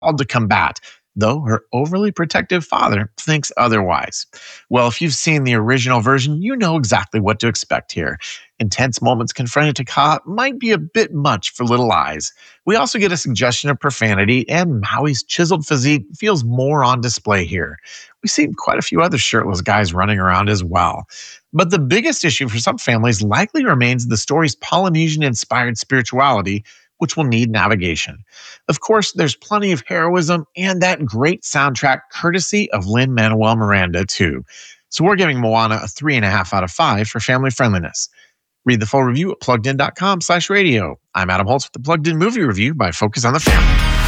called to combat, though her overly protective father thinks otherwise. Well, if you've seen the original version, you know exactly what to expect here. Intense moments confronting Taka might be a bit much for little eyes. We also get a suggestion of profanity, and Maui's chiseled physique feels more on display here. We see quite a few other shirtless guys running around as well. But the biggest issue for some families likely remains the story's Polynesian inspired spirituality, which will need navigation. Of course, there's plenty of heroism and that great soundtrack courtesy of Lin-Manuel Miranda, too. So we're giving Moana a 3.5 out of 5 for family friendliness. Read the full review at pluggedin.com/radio. I'm Adam Holtz with the Plugged In Movie Review by Focus on the Family.